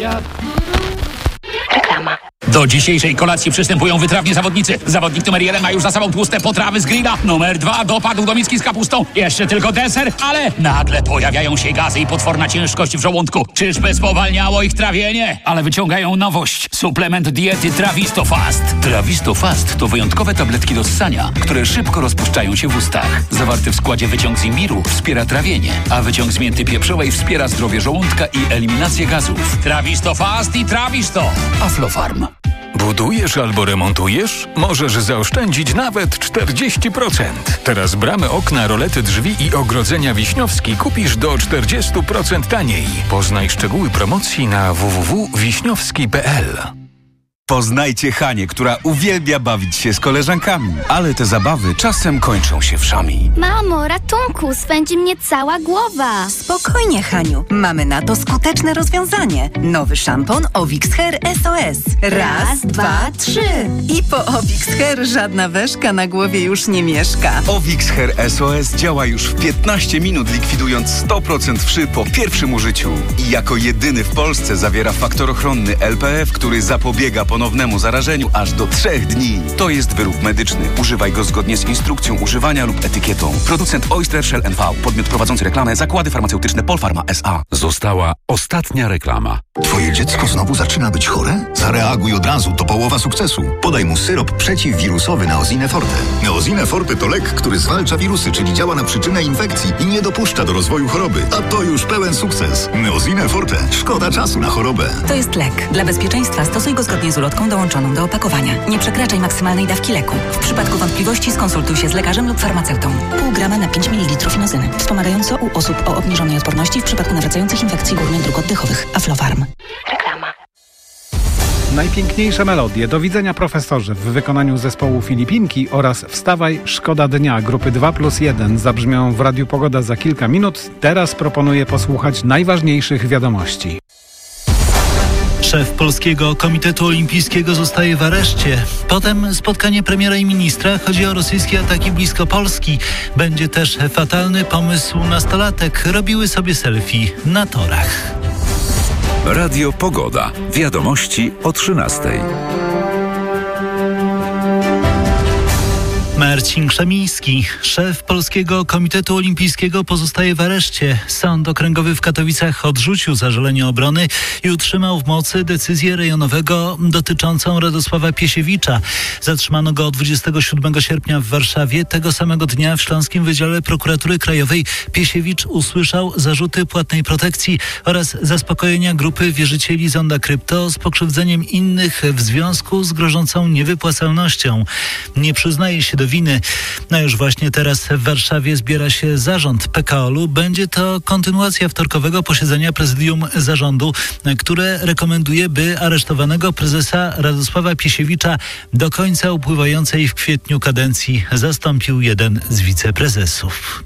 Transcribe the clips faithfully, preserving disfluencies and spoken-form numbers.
Ja... Reklama. Do dzisiejszej kolacji przystępują wytrawni zawodnicy. Zawodnik numer jeden ma już za sobą tłuste potrawy z grilla. Numer dwa dopadł do miski z kapustą. Jeszcze tylko deser, ale nagle pojawiają się gazy i potworna ciężkość w żołądku. Czyżby spowalniało ich trawienie? Ale wyciągają nowość. Suplement diety Trawisto Fast. Trawisto Fast to wyjątkowe tabletki do ssania, które szybko rozpuszczają się w ustach. Zawarty w składzie wyciąg z imbiru wspiera trawienie, a wyciąg z mięty pieprzowej wspiera zdrowie żołądka i eliminację gazów. Trawisto Fast i Trawisto. Aflofarm. Budujesz albo remontujesz? Możesz zaoszczędzić nawet czterdzieści procent. Teraz bramy, okna, rolety drzwi i ogrodzenia Wiśniowski kupisz do czterdzieści procent taniej. Poznaj szczegóły promocji na w w w kropka wiśniowski kropka p l. Poznajcie Hanię, która uwielbia bawić się z koleżankami, ale te zabawy czasem kończą się wszami. Mamo, ratunku, swędzi mnie cała głowa. Spokojnie, Haniu, mamy na to skuteczne rozwiązanie. Nowy szampon Ovix Hair S O S. Raz, dwa, trzy. I po Ovix Hair żadna weszka na głowie już nie mieszka. Ovix Hair S O S działa już w piętnaście minut, likwidując sto procent wszy po pierwszym użyciu. I jako jedyny w Polsce zawiera faktor ochronny L P F, który zapobiega ponownemu zarażeniu aż do trzech dni. To jest wyrób medyczny. Używaj go zgodnie z instrukcją używania lub etykietą. Producent Oyster Shell N V. Podmiot prowadzący reklamę Zakłady Farmaceutyczne Polpharma S A. Została ostatnia reklama. Twoje dziecko znowu zaczyna być chore? Zareaguj od razu, to połowa sukcesu. Podaj mu syrop przeciwwirusowy Neosine Forte. Neosine Forte to lek, który zwalcza wirusy, czyli działa na przyczynę infekcji i nie dopuszcza do rozwoju choroby. A to już pełen sukces. Neosine Forte. Szkoda czasu na chorobę. To jest lek. Dla bezpieczeństwa stosuj go zgodnie z ulotką dołączoną do opakowania. Nie przekraczaj maksymalnej dawki leku. W przypadku wątpliwości skonsultuj się z lekarzem lub farmaceutą. Pół grama na pięć mililitrów inozyny. Wspomagająco u osób o obniżonej odporności w przypadku nawracających infekcji górnych dróg oddechowych. Aflofarm. Reklama. Najpiękniejsze melodie. Do widzenia, profesorze, w wykonaniu zespołu Filipinki oraz Wstawaj, szkoda dnia grupy dwa plus jeden zabrzmią w Radiu Pogoda za kilka minut. Teraz proponuję posłuchać najważniejszych wiadomości. Szef Polskiego Komitetu Olimpijskiego zostaje w areszcie. Potem spotkanie premiera i ministra. Chodzi o rosyjskie ataki blisko Polski. Będzie też fatalny pomysł nastolatek. Robiły sobie selfie na torach. Radio Pogoda. Wiadomości o trzynastej. Marcin Krzemiński, szef Polskiego Komitetu Olimpijskiego, pozostaje w areszcie. Sąd Okręgowy w Katowicach odrzucił zażalenie obrony i utrzymał w mocy decyzję rejonowego dotyczącą Radosława Piesiewicza. Zatrzymano go dwudziestego siódmego sierpnia w Warszawie. Tego samego dnia w Śląskim Wydziale Prokuratury Krajowej Piesiewicz usłyszał zarzuty płatnej protekcji oraz zaspokojenia grupy wierzycieli Zonda Krypto z pokrzywdzeniem innych w związku z grożącą niewypłacalnością. Nie przyznaje się do winy. No już właśnie teraz w Warszawie zbiera się zarząd P K O L u. Będzie to kontynuacja wtorkowego posiedzenia prezydium zarządu, które rekomenduje, by aresztowanego prezesa Radosława Piesiewicza do końca upływającej w kwietniu kadencji zastąpił jeden z wiceprezesów.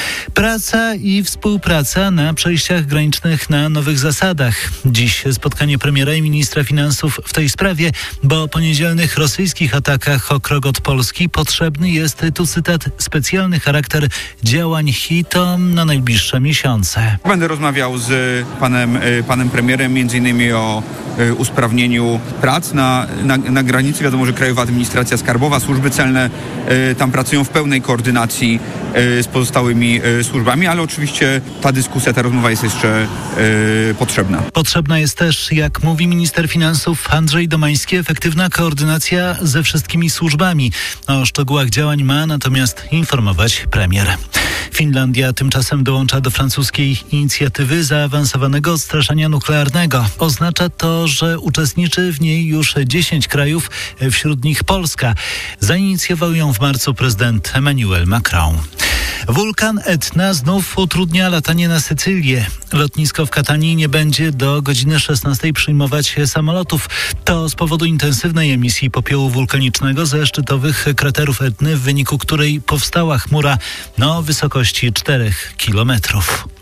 Praca i współpraca na przejściach granicznych na nowych zasadach. Dziś spotkanie premiera i ministra finansów w tej sprawie, bo po niedzielnych rosyjskich atakach o krok od Polski potrzebny jest, tu cytat, specjalny charakter działań H I T O na najbliższe miesiące. Będę rozmawiał z panem, panem premierem między innymi o usprawnieniu prac na, na, na granicy. Wiadomo, że Krajowa Administracja Skarbowa, służby celne tam pracują w pełnej koordynacji z pozostałymi służbami, ale oczywiście ta dyskusja, ta rozmowa jest jeszcze yy, potrzebna. Potrzebna jest też, jak mówi minister finansów Andrzej Domański, efektywna koordynacja ze wszystkimi służbami. O szczegółach działań ma natomiast informować premier. Finlandia tymczasem dołącza do francuskiej inicjatywy zaawansowanego odstraszania nuklearnego. Oznacza to, że uczestniczy w niej już dziesięć krajów, wśród nich Polska. Zainicjował ją w marcu prezydent Emmanuel Macron. Wulkan Etna znów utrudnia latanie na Sycylię. Lotnisko w Katanii nie będzie do godziny szesnastej przyjmować samolotów. To z powodu intensywnej emisji popiołu wulkanicznego ze szczytowych kraterów Etny, w wyniku której powstała chmura o wysokości czterech kilometrów.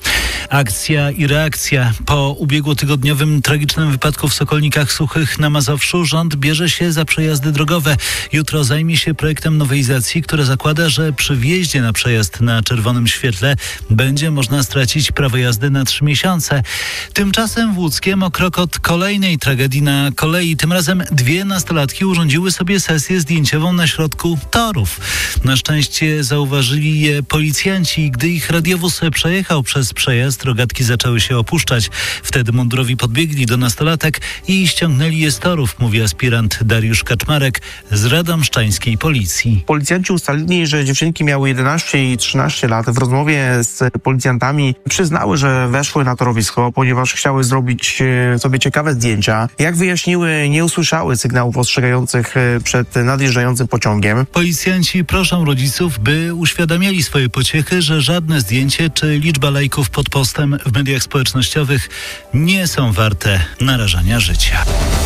Akcja i reakcja. Po ubiegłotygodniowym tragicznym wypadku w Sokolnikach Suchych na Mazowszu rząd bierze się za przejazdy drogowe. Jutro zajmie się projektem nowelizacji, która zakłada, że przy wjeździe na przejazd na czerwonym świetle będzie można stracić prawo jazdy na trzy miesiące. Tymczasem w Łódzkiem o krok od kolejnej tragedii na kolei. Tym razem dwie nastolatki urządziły sobie sesję zdjęciową na środku torów. Na szczęście zauważyli je policjanci i gdy ich radiowóz przejechał przez przejazd, rogatki zaczęły się opuszczać. Wtedy mundurowi podbiegli do nastolatek i ściągnęli je z torów, mówi aspirant Dariusz Kaczmarek z radomszczańskiej policji. Policjanci ustalili, że dziewczynki miały jedenaście i trzynaście lat. W rozmowie z policjantami przyznały, że weszły na torowisko, ponieważ chciały zrobić sobie ciekawe zdjęcia. Jak wyjaśniły, nie usłyszały sygnałów ostrzegających przed nadjeżdżającym pociągiem. Policjanci proszą rodziców, by uświadamiali swoje pociechy, że żadne zdjęcie czy liczba lajków pod postem w mediach społecznościowych nie są warte narażania życia.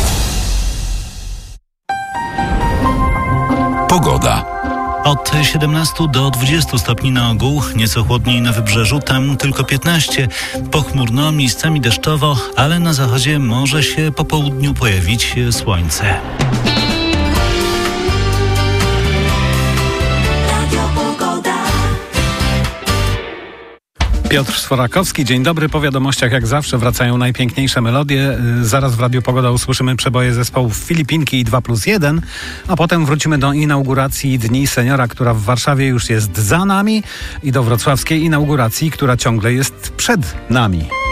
Pogoda. Od siedemnastu do dwudziestu stopni na ogół, nieco chłodniej na wybrzeżu, tam tylko piętnaście. Pochmurno, miejscami deszczowo, ale na zachodzie może się po południu pojawić słońce. Piotr Sforakowski, dzień dobry. Po wiadomościach jak zawsze wracają najpiękniejsze melodie. Zaraz w Radiu Pogoda usłyszymy przeboje zespołów Filipinki i dwa plus jeden, a potem wrócimy do inauguracji Dni Seniora, która w Warszawie już jest za nami, i do wrocławskiej inauguracji, która ciągle jest przed nami.